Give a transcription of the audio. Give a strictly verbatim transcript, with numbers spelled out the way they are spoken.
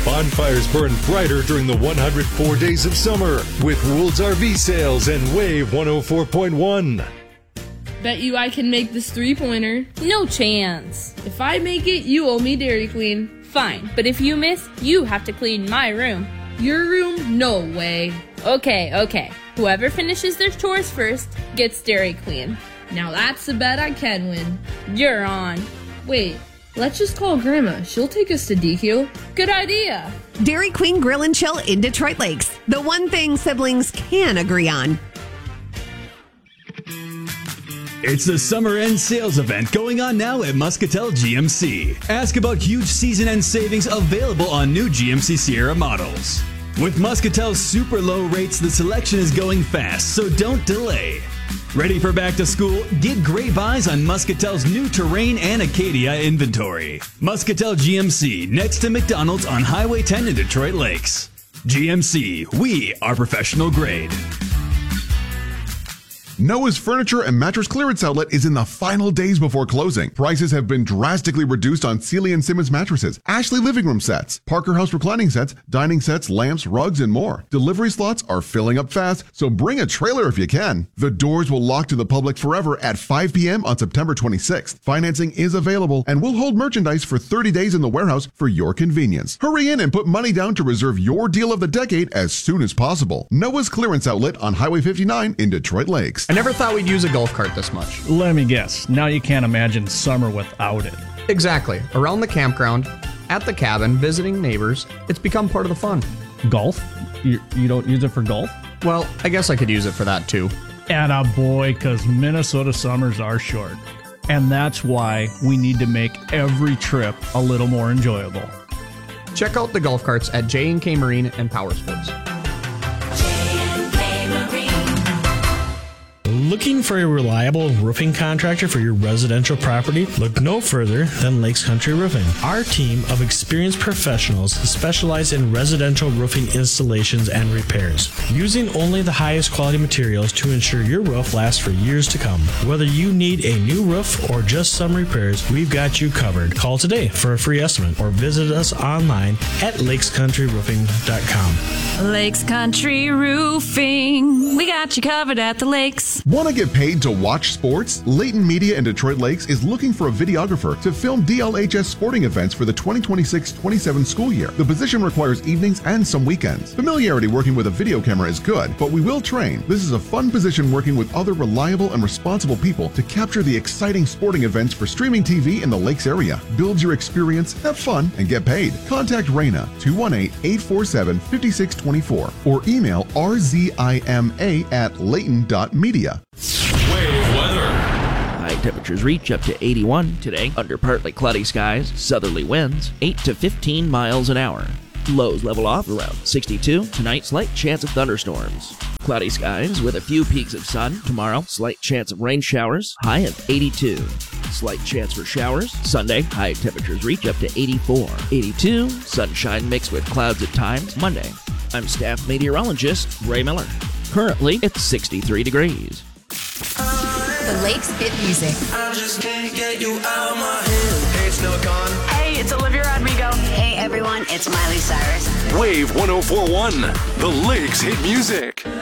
Bonfires burn brighter during the one hundred four days of summer with Rules R V sales and Wave one oh four point one. Bet you I can make this three-pointer. No chance. If I make it, you owe me Dairy Queen. Fine, but if you miss, you have to clean my room. Your room? No way. Okay, okay. Whoever finishes their chores first gets Dairy Queen. Now that's a bet I can win. You're on. Wait, let's just call Grandma. She'll take us to D Q. Good idea. Dairy Queen Grill and Chill in Detroit Lakes. The one thing siblings can agree on. It's the summer end sales event going on now at Muscatel G M C. Ask about huge season end savings available on new G M C Sierra models. With Muscatel's super low rates, the selection is going fast, so don't delay. Ready for back to school? Get great buys on Muscatel's new Terrain and Acadia inventory. Muscatel G M C, next to McDonald's on Highway ten in Detroit Lakes. G M C, we are professional grade. Noah's Furniture and Mattress Clearance Outlet is in the final days before closing. Prices have been drastically reduced on Sealy and Simmons mattresses, Ashley living room sets, Parker House reclining sets, dining sets, lamps, rugs, and more. Delivery slots are filling up fast, so bring a trailer if you can. The doors will lock to the public forever at five p.m. on September twenty-sixth. Financing is available, and we'll hold merchandise for thirty days in the warehouse for your convenience. Hurry in and put money down to reserve your deal of the decade as soon as possible. Noah's Clearance Outlet on Highway fifty-nine in Detroit Lakes. I never thought we'd use a golf cart this much. Let me guess. Now you can't imagine summer without it. Exactly. Around the campground, at the cabin, visiting neighbors, it's become part of the fun. Golf? You, you don't use it for golf? Well, I guess I could use it for that too. Atta boy, because Minnesota summers are short. And that's why we need to make every trip a little more enjoyable. Check out the golf carts at J and K Marine and Power Sports. Looking for a reliable roofing contractor for your residential property? Look no further than Lakes Country Roofing. Our team of experienced professionals specialize in residential roofing installations and repairs, using only the highest quality materials to ensure your roof lasts for years to come. Whether you need a new roof or just some repairs, we've got you covered. Call today for a free estimate or visit us online at lakes country roofing dot com. Lakes Country Roofing. We got you covered at the lakes. Want to get paid to watch sports? Layton Media in Detroit Lakes is looking for a videographer to film D L H S sporting events for the twenty twenty-six twenty-seven school year. The position requires evenings and some weekends. Familiarity working with a video camera is good, but we will train. This is a fun position working with other reliable and responsible people to capture the exciting sporting events for streaming T V in the Lakes area. Build your experience, have fun, and get paid. Contact Raina two one eight, eight four seven, five six two four or email r z i m a at layton dot media. Wave weather. High temperatures reach up to eighty-one today under partly cloudy skies, southerly winds, eight to fifteen miles an hour. Lows level off around sixty-two. Tonight, slight chance of thunderstorms. Cloudy skies with a few peaks of sun. Tomorrow, slight chance of rain showers, high of eighty-two. Slight chance for showers. Sunday, high temperatures reach up to eighty-four. eighty-two, sunshine mixed with clouds at times. Monday, I'm staff meteorologist Ray Miller. Currently, it's sixty-three degrees. The Lakes hit music. I just can't get you out of my head. Hey, it's Noah Kahan. Hey, it's Olivia Rodrigo. Hey, everyone, it's Miley Cyrus. Wave one oh four point one, the Lakes hit music.